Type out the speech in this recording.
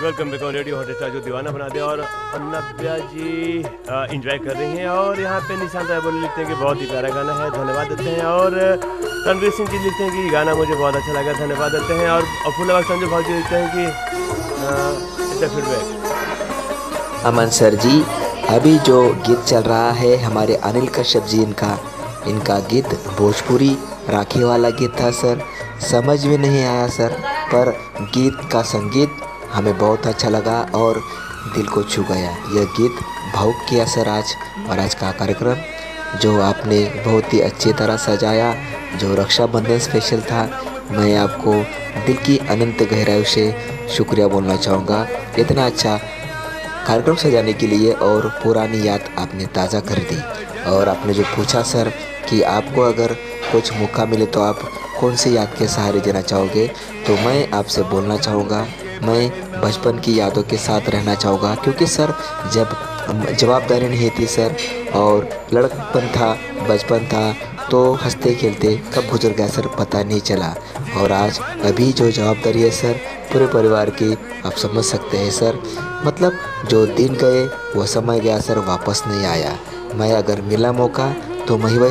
Welcome back on radio hot star जो दीवाना बना दे। और नव्या जी इंजॉय कर रही हैं। और यहाँ पे निशांत राय बोले लिखते हैं कि बहुत ही प्यारा गाना है, धन्यवाद देते हैं। और रणवीर सिंह जी लिखते हैं कि गाना मुझे बहुत अच्छा लगा, धन्यवाद देते हैं। और फूलाबाग संजू भाई जी लिखते हैं कि इट्स फीडबैक। अमन सर जी, अभी जो गीत चल रहा है हमारे अनिल कश्यप जी, इनका गीत भोजपुरी राखी वाला गीत था सर। समझ में नहीं आया सर, पर गीत का संगीत हमें बहुत अच्छा लगा और दिल को छू गया। यह गीत भावुक किया सर आज। और आज का कार्यक्रम जो आपने बहुत ही अच्छी तरह सजाया, जो रक्षाबंधन स्पेशल था, मैं आपको दिल की अनंत गहराई से शुक्रिया बोलना चाहूँगा इतना अच्छा कार्यक्रम सजाने के लिए। और पुरानी याद आपने ताज़ा कर दी। और आपने जो पूछा सर कि आपको अगर कुछ मौका मिले तो आप कौन सी याद के सहारे देना चाहोगे, तो मैं आपसे बोलना चाहूँगा मैं बचपन की यादों के साथ रहना चाहूँगा। क्योंकि सर जब जवाबदारी नहीं थी सर और लड़कपन था, बचपन था, तो हंसते खेलते कब गुजर गया सर पता नहीं चला। और आज अभी जो जवाबदारी है सर पूरे परिवार की, आप समझ सकते हैं सर। मतलब जो दिन गए वो समय गया सर, वापस नहीं आया। मैं अगर मिला मौका तो मैं